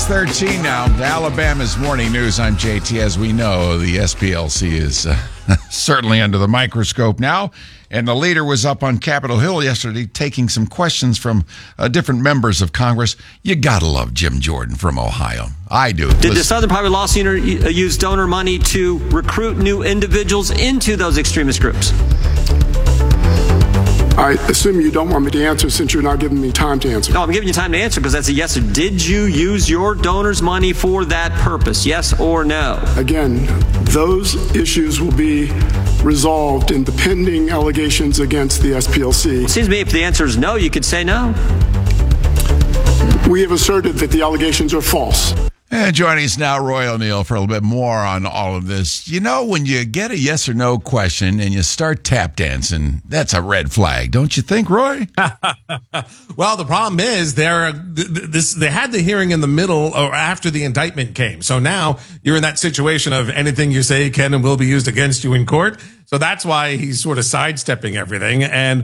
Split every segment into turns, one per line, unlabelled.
6:13 now. Alabama's morning news. I'm JT. As we know, the SPLC is certainly under the microscope now. And the leader was up on Capitol Hill yesterday taking some questions from different members of Congress. You got to love Jim Jordan from Ohio. I do.
Did the Southern Poverty Law Center use donor money to recruit new individuals into those extremist groups?
I assume you don't want me to answer since you're not giving me time to answer.
No, I'm giving you time to answer because that's a yes. Did you use your donors' money for that purpose? Yes or no?
Again, those issues will be resolved in the pending allegations against the SPLC.
It seems to me if the answer is no, you could say no.
We have asserted that the allegations are false.
And joining us now, Roy O'Neill, for a little bit more on all of this. You know, when you get a yes or no question and you start tap dancing, that's a red flag, don't you think, Roy?
Well, the problem is they had the hearing in the middle or after the indictment came. So now you're in that situation of anything you say can and will be used against you in court. So that's why he's sort of sidestepping everything. And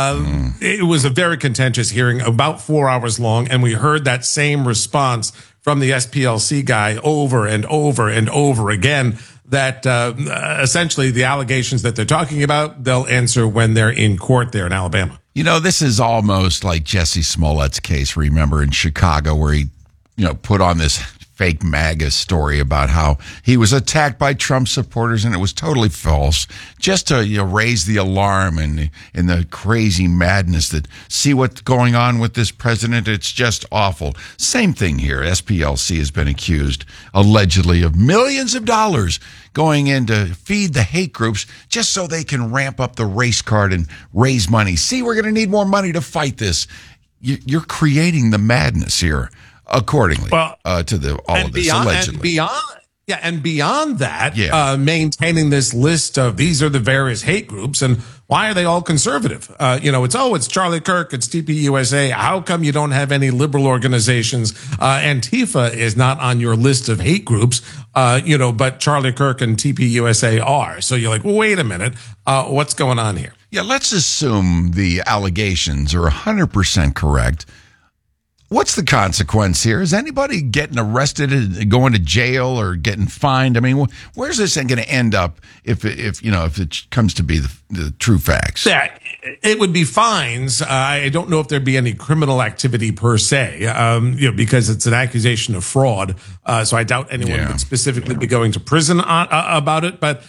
it was a very contentious hearing, about 4 hours long. And we heard that same response from the SPLC guy over and over and over again, that essentially the allegations that they're talking about, they'll answer when they're in court there in Alabama.
You know, this is almost like Jesse Smollett's case, remember, in Chicago, where he, put on this fake MAGA story about how he was attacked by Trump supporters, and it was totally false, just to raise the alarm and the crazy madness that see what's going on with this president. It's just awful. Same thing here. SPLC has been accused allegedly of millions of dollars going in to feed the hate groups just so they can ramp up the race card and raise money. See, we're going to need more money to fight this. You're creating the madness here. Accordingly, to all of this, allegedly.
And beyond that, maintaining this list of these are the various hate groups, and why are they all conservative? It's Charlie Kirk, it's TPUSA. How come you don't have any liberal organizations? Antifa is not on your list of hate groups, but Charlie Kirk and TPUSA are. So you're like, well, wait a minute, what's going on here?
Yeah, let's assume the allegations are 100% correct. What's the consequence here? Is anybody getting arrested and going to jail or getting fined? I mean, where's this going to end up if it comes to be the true facts?
Yeah, it would be fines. I don't know if there'd be any criminal activity per se, because it's an accusation of fraud. So I doubt anyone would specifically be going to prison about it. But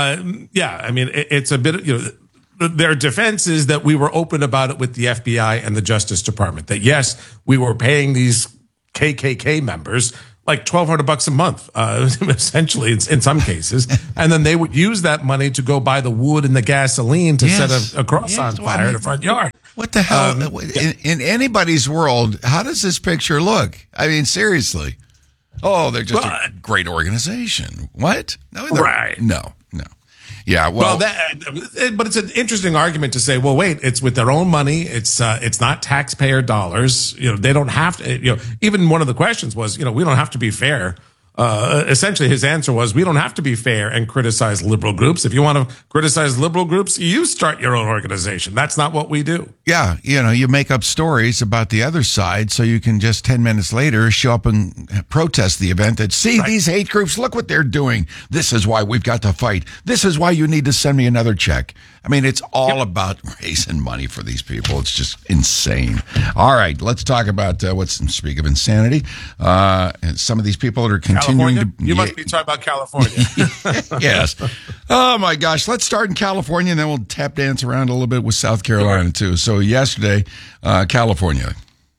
it's a bit, their defense is that we were open about it with the FBI and the Justice Department, that yes, we were paying these KKK members like $1,200 a month, essentially in some cases. And then they would use that money to go buy the wood and the gasoline to set a cross on fire in the front yard.
What the hell? In anybody's world, how does this picture look? I mean, seriously. Oh, they're just a great organization. What? No,
right.
No. Yeah, well,
but it's an interesting argument to say, well, wait, it's with their own money. It's not taxpayer dollars. They don't have to, even one of the questions was, we don't have to be fair. Essentially his answer was, we don't have to be fair and criticize liberal groups. If you want to criticize liberal groups, you start your own organization. That's not what we do.
Yeah. You make up stories about the other side so you can just 10 minutes later show up and protest the event that, see, these hate groups, look what they're doing. This is why we've got to fight. This is why you need to send me another check. I mean, it's all about raising money for these people. It's just insane. All right, let's talk about speak of insanity. And some of these people that are continuing
California? You must be talking about California.
Yes. Oh, my gosh. Let's start in California, and then we'll tap dance around a little bit with South Carolina, too. So yesterday, California.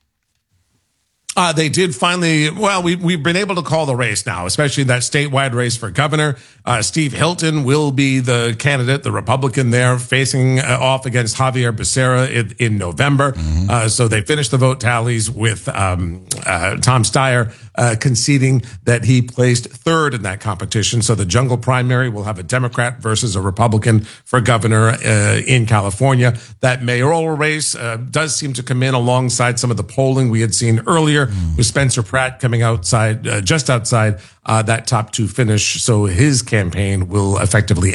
They did finally, we've been able to call the race now, especially that statewide race for governor. Steve Hilton will be the candidate, the Republican there, facing off against Javier Becerra in November. Mm-hmm. So they finished the vote tallies with Tom Steyer conceding that he placed third in that competition. So the jungle primary will have a Democrat versus a Republican for governor in California. That mayoral race does seem to come in alongside some of the polling we had seen earlier, with Spencer Pratt coming outside, just outside that top two finish. So his campaign will effectively end.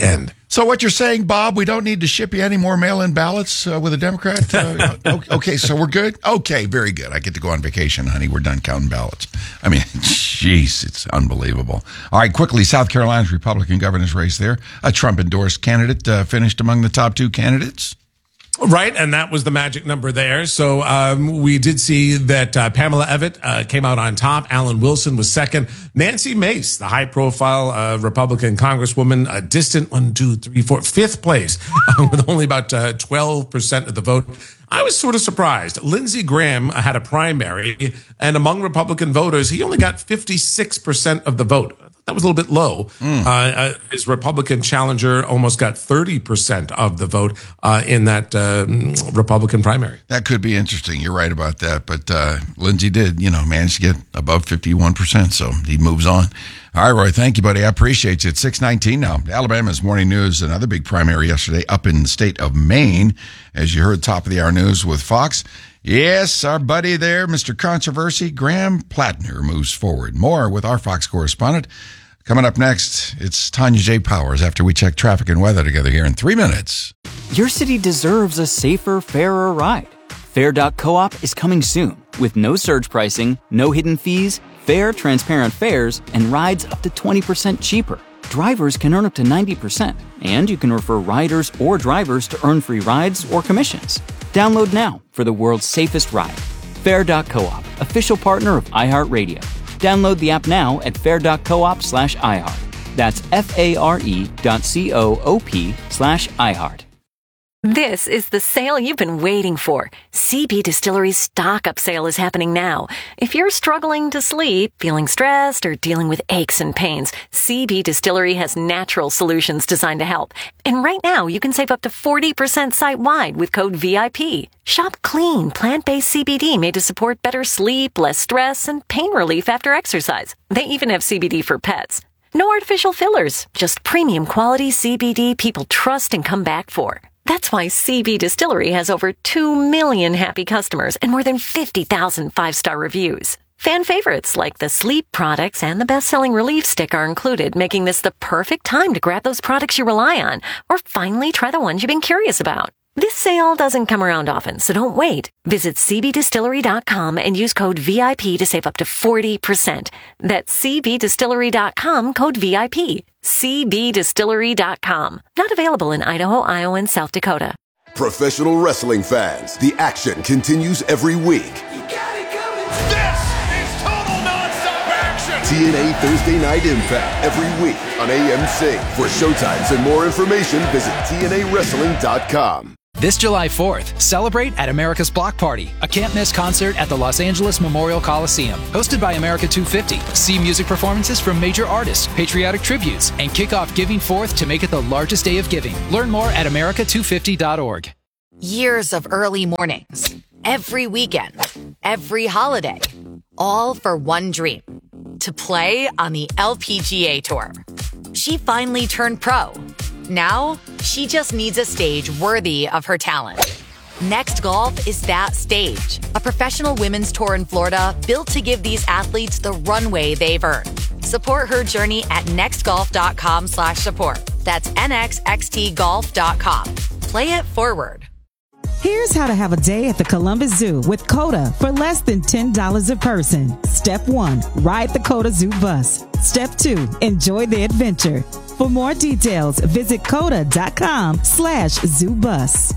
So what you're saying, Bob, we don't need to ship you any more mail-in ballots with a Democrat? Okay, so we're good? Okay, very good. I get to go on vacation, honey. We're done counting ballots. I mean, jeez, it's unbelievable. All right, quickly, South Carolina's Republican governor's race there. A Trump-endorsed candidate finished among the top 2 candidates.
Right, and that was the magic number there. So we did see that Pamela Evitt came out on top. Alan Wilson was second. Nancy Mace, the high-profile Republican congresswoman, a distant 5th place with only about 12% of the vote. I was sort of surprised. Lindsey Graham had a primary, and among Republican voters, he only got 56% of the vote. That was a little bit low. His Republican challenger almost got 30% of the vote in that Republican primary.
That could be interesting. You're right about that. But Lindsey did, manage to get above 51%, so he moves on. All right, Roy, thank you, buddy. I appreciate you. It's 6:19 now. Alabama's Morning News, another big primary yesterday up in the state of Maine. As you heard, top of the hour news with Fox. Yes, our buddy there, Mr. Controversy, Graham Plattner, moves forward. More with our Fox correspondent. Coming up next, it's Tanya J. Powers after we check traffic and weather together here in 3 minutes.
Your city deserves a safer, fairer ride. Fair.coop is coming soon with no surge pricing, no hidden fees, fair, transparent fares, and rides up to 20% cheaper. Drivers can earn up to 90%, and you can refer riders or drivers to earn free rides or commissions. Download now for the world's safest ride. Fair.coop, official partner of iHeartRadio. Download the app now at fair.coop/iHeart. That's FARE.coop/iHeart.
This is the sale you've been waiting for. CB Distillery's Stock Up sale is happening now. If you're struggling to sleep, feeling stressed, or dealing with aches and pains, CB Distillery has natural solutions designed to help. And right now, you can save up to 40% site-wide with code VIP. Shop clean, plant-based CBD made to support better sleep, less stress, and pain relief after exercise. They even have CBD for pets. No artificial fillers, just premium quality CBD people trust and come back for. That's why CB Distillery has over 2 million happy customers and more than 50,000 5-star reviews. Fan favorites like the sleep products and the best-selling Relief Stick are included, making this the perfect time to grab those products you rely on or finally try the ones you've been curious about. This sale doesn't come around often, so don't wait. Visit cbdistillery.com and use code VIP to save up to 40%. That's cbdistillery.com, code VIP. cbdistillery.com. Not available in Idaho, Iowa, and South Dakota.
Professional wrestling fans, the action continues every week.
You got it coming. This is total nonstop action.
TNA Thursday Night Impact every week on AMC. For showtimes and more information, visit TNAWrestling.com.
This July 4th, celebrate at America's Block Party, a can't-miss concert at the Los Angeles Memorial Coliseum. Hosted by America 250. See music performances from major artists, patriotic tributes, and kick off Giving Forth to make it the largest day of giving. Learn more at america250.org.
Years of early mornings, every weekend, every holiday, all for one dream, to play on the LPGA Tour. She finally turned pro. Now, she just needs a stage worthy of her talent. Next Golf is that stage. A professional women's tour in Florida built to give these athletes the runway they've earned. Support her journey at nextgolf.com/support. That's nxxtgolf.com. Play it forward.
Here's how to have a day at the Columbus Zoo with COTA for less than $10 a person. Step 1, ride the COTA Zoo bus. Step 2, enjoy the adventure. For more details, visit COTA.com/ZooBus.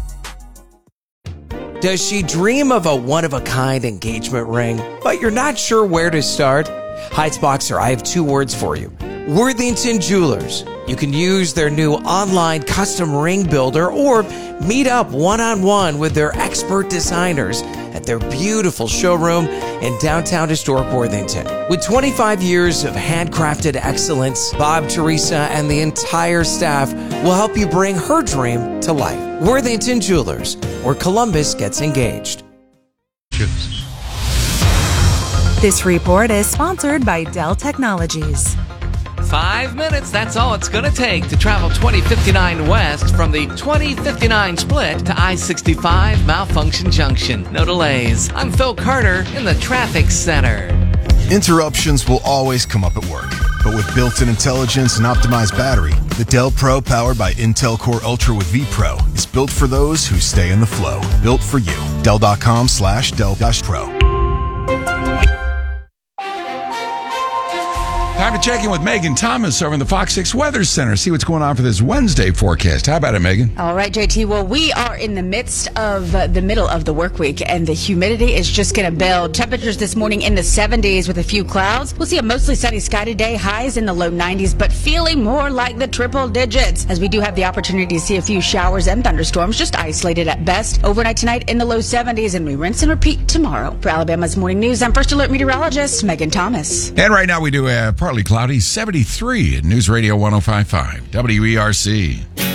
Does she dream of a one-of-a-kind engagement ring, but you're not sure where to start? Heights Boxer, I have 2 words for you. Worthington Jewelers. You can use their new online custom ring builder or meet up one-on-one with their expert designers at their beautiful showroom in downtown historic Worthington. With 25 years of handcrafted excellence, Bob, Teresa, and the entire staff will help you bring her dream to life. Worthington Jewelers, where Columbus gets engaged.
This report is sponsored by Dell Technologies.
5 minutes, that's all it's going to take to travel 2059 west from the 2059 split to I-65 Malfunction Junction. No delays. I'm Phil Carter in the Traffic Center.
Interruptions will always come up at work. But with built-in intelligence and optimized battery, the Dell Pro powered by Intel Core Ultra with vPro is built for those who stay in the flow. Built for you. Dell.com/Dell-Pro.
Time to check in with Megan Thomas over in the Fox 6 Weather Center. See what's going on for this Wednesday forecast. How about it, Megan?
All right, JT. Well, we are in the midst of the middle of the work week, and the humidity is just going to build. Temperatures this morning in the 70s with a few clouds. We'll see a mostly sunny sky today, highs in the low 90s, but feeling more like the triple digits, as we do have the opportunity to see a few showers and thunderstorms, just isolated at best. Overnight tonight in the low 70s, and we rinse and repeat tomorrow. For Alabama's Morning News, I'm First Alert Meteorologist Megan Thomas.
And right now we do partly cloudy, 73 at News Radio 105.5 WERC.